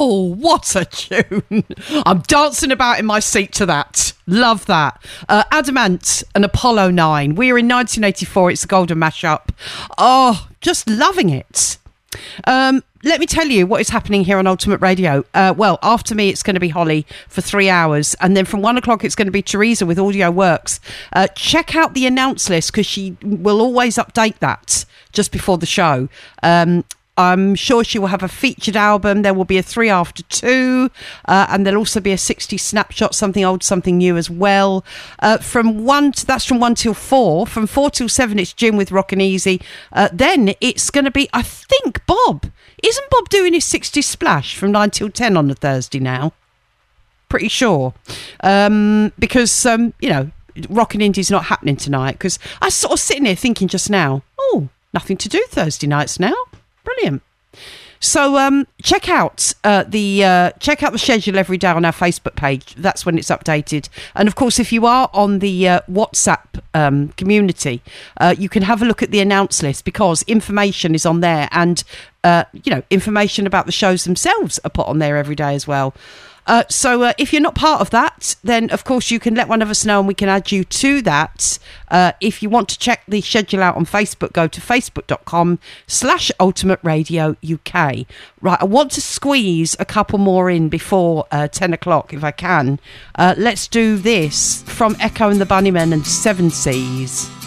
Oh, what a tune. I'm dancing about in my seat to that. Love that. Adamant and Apollo 9. We're in 1984. It's a golden mashup. Oh, just loving it. Let me tell you what is happening here on Ultimate Radio. Well, after me, it's going to be Holly for 3 hours. And then from 1 o'clock, it's going to be Teresa with Audio Works. Check out the announce list because she will always update that just before the show. I'm sure she will have a featured album. There will be a 3 after 2, and there'll also be a 60 snapshot, something old, something new as well. That's from 1 till 4. From 4 till 7, it's Jim with Rockin' Easy. Then it's going to be, I think, Bob. Isn't Bob doing his 60 splash from 9 till 10 on a Thursday now? Pretty sure. Because, Rockin' Indie's not happening tonight. Because I was sort of sitting here thinking just now, oh, nothing to do Thursday nights now. Brilliant. So check out the schedule every day on our Facebook page. That's when it's updated. And of course, if you are on the WhatsApp community, you can have a look at the announce list because information is on there, and information about the shows themselves are put on there every day as well. So if you're not part of that, then of course you can let one of us know and we can add you to that. If you want to check the schedule out on Facebook, go to facebook.com/Ultimate Radio UK. Right, I want to squeeze a couple more in before 10 o'clock if I can. Let's do this from Echo and the Bunnymen and Seven Seas.